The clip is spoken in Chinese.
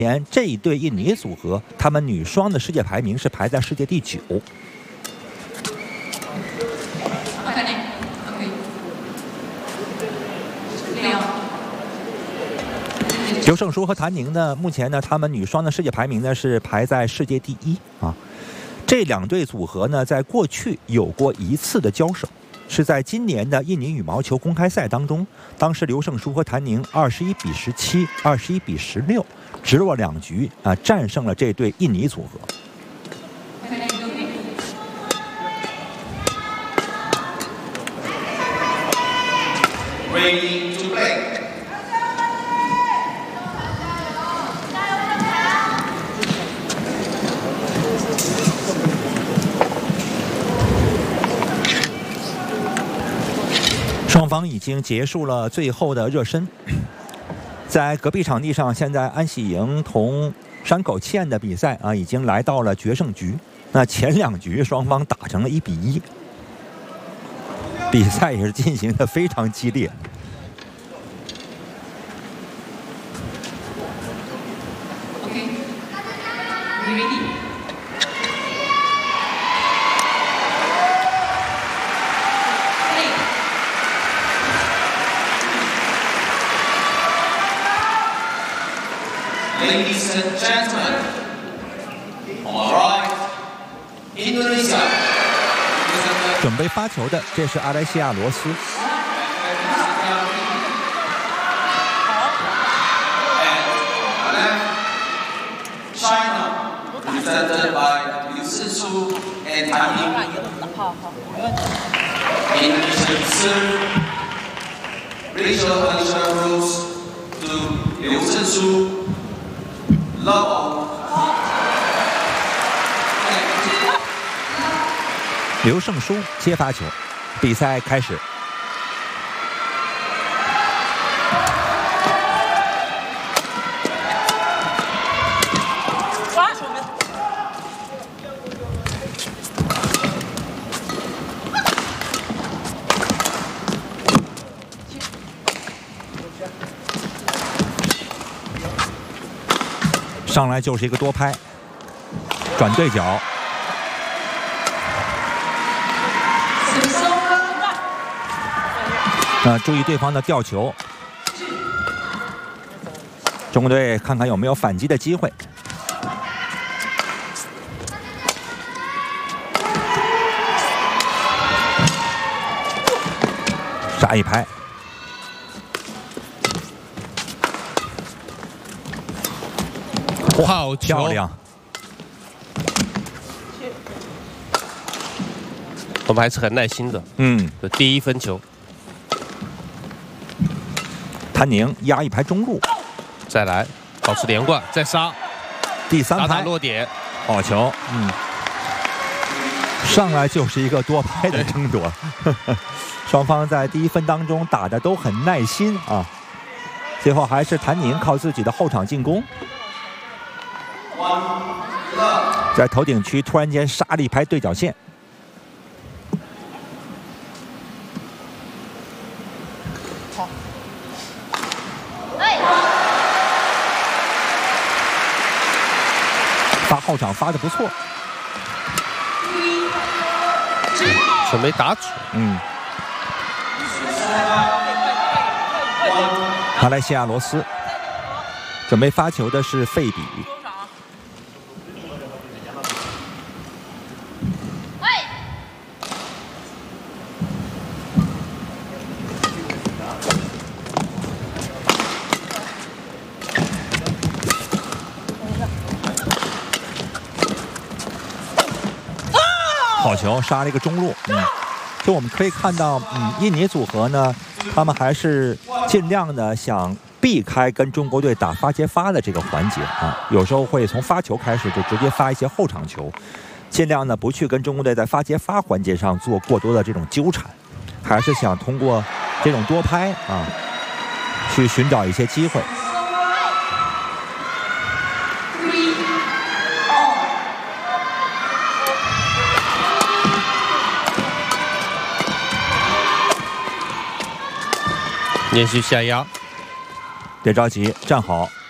年这一对印尼组合，他们女双的世界排名是排在世界第9。刘胜书和谭宁呢，目前呢，他们女双的世界排名呢是排在世界第1啊。这2对组合呢，在过去有过1次的交手，是在今年的印尼羽毛球公开赛当中，当时刘胜书和谭宁21比17、21比16，直落2局啊，战胜了这对印尼组合。 Ready to play. 双方已经结束了最后的热身，在隔壁场地上，现在安喜莹同山口茜的比赛啊，已经来到了决胜局。那前2局双方打成了1比1，比赛也是进行的非常激烈。 Ladies and gentlemen, on my right, Indonesia. 准备发球的，这是阿莱西亚·罗斯。 China, presented by Liu Zhensu and Han Ying. Indonesian serve. Rachel Alicia Rose to Liu Zhensu. Love. 刘胜书接发球，比赛开始。上来就是一个多拍，转对角。注意对方的吊球，中国队看看有没有反击的机会。杀一拍， 好漂亮！ 我们还是很耐心的。这第1分球。 谭宁压一排中路， 再来保持连贯，再杀， 第3拍落点， 好球，上来就是一个多拍的争夺，双方在第1分当中打的都很耐心啊，最后还是谭宁靠自己的后场进攻，在头顶区突然间杀了一拍对角线。发后场发的不错， 球没打准。 马来西亚罗斯准备发球的是费比。好球，杀了一个中路。就我们可以看到，印尼组合呢，他们还是尽量的想避开跟中国队打发接发的这个环节啊，有时候会从发球开始就直接发一些后场球，尽量呢不去跟中国队在发接发环节上做过多的这种纠缠，还是想通过这种多拍啊，去寻找一些机会。 连续下压， 别着急，站好。